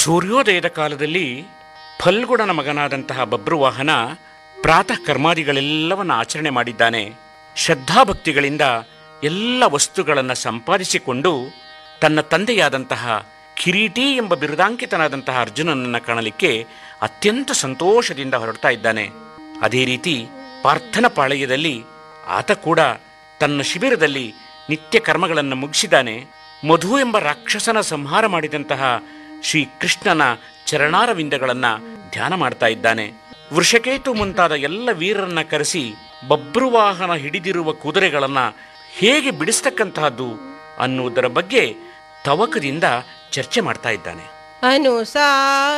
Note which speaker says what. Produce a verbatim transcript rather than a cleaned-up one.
Speaker 1: ಸೂರ್ಯೋದಯದ ಕಾಲದಲ್ಲಿ ಫಲ್ಗುಣನ ಮಗನಾದಂತಹ ಬಬ್ರುವಾಹನ ಪ್ರಾತಃ ಕರ್ಮಾದಿಗಳೆಲ್ಲವನ್ನ ಆಚರಣೆ ಮಾಡಿದ್ದಾನೆ. ಶ್ರದ್ಧಾಭಕ್ತಿಗಳಿಂದ ಎಲ್ಲ ವಸ್ತುಗಳನ್ನು ಸಂಪಾದಿಸಿಕೊಂಡು ತನ್ನ ತಂದೆಯಾದಂತಹ ಕಿರೀಟಿ ಎಂಬ ಬಿರುದಾಂಕಿತನಾದಂತಹ ಅರ್ಜುನನನ್ನು ಕಾಣಲಿಕ್ಕೆ ಅತ್ಯಂತ ಸಂತೋಷದಿಂದ ಹೊರಡ್ತಾ ಇದ್ದಾನೆ. ಅದೇ ರೀತಿ ಪಾರ್ಥನ ಪಾಳೆಯದಲ್ಲಿ ಆತ ಕೂಡ ತನ್ನ ಶಿಬಿರದಲ್ಲಿ ನಿತ್ಯ ಕರ್ಮಗಳನ್ನು ಮುಗಿಸಿದ್ದಾನೆ. ಮಧು ಎಂಬ ರಾಕ್ಷಸನ ಸಂಹಾರ ಮಾಡಿದಂತಹ ಶ್ರೀ ಕೃಷ್ಣನ ಚರಣಾರವಿಂದಗಳನ್ನು ಧ್ಯಾನ ಮಾಡ್ತಾ ಇದ್ದಾನೆ. ವೃಷಕೇತು ಮುಂತಾದ ಎಲ್ಲ ವೀರರನ್ನ ಕರೆಸಿ ಬಬ್ರುವಾಹನ ಹಿಡಿದಿರುವ ಕುದುರೆಗಳನ್ನು ಹೇಗೆ ಬಿಡಿಸ್ತಕ್ಕಂತಹದ್ದು ಅನ್ನುವುದರ ಬಗ್ಗೆ ತವಕದಿಂದ ಚರ್ಚೆ ಮಾಡ್ತಾ ಇದ್ದಾನೆ.
Speaker 2: ಅನುಸಾ